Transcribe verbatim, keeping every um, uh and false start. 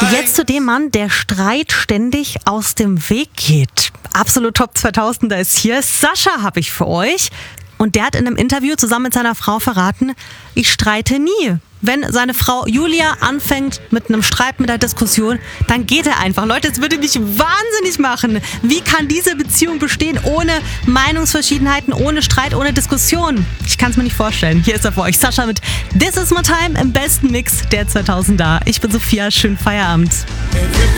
Jetzt zu dem Mann, der Streit ständig aus dem Weg geht. Absolut Top zweitausender ist hier. Sascha habe ich für euch. Und der hat in einem Interview zusammen mit seiner Frau verraten, ich streite nie. Wenn seine Frau Julia anfängt mit einem Streit, mit einer Diskussion, dann geht er einfach. Leute, es würde mich wahnsinnig machen. Wie kann diese Beziehung bestehen ohne Meinungsverschiedenheiten, ohne Streit, ohne Diskussion? Ich kann es mir nicht vorstellen. Hier ist er für euch, Sascha mit This Is My Time im besten Mix der zweitausender. Ich bin Sophia, schönen Feierabend.